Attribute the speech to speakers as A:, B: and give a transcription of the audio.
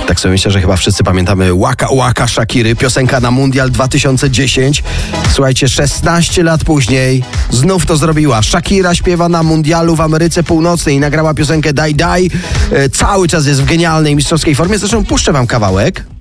A: Tak sobie myślę, że chyba wszyscy pamiętamy Waka Waka Shakiry, piosenka na Mundial 2010. Słuchajcie, 16 lat później znów to zrobiła. Shakira śpiewa na Mundialu w Ameryce Północnej i nagrała piosenkę Daj Daj. Cały czas jest w genialnej mistrzowskiej formie. Zresztą puszczę wam kawałek.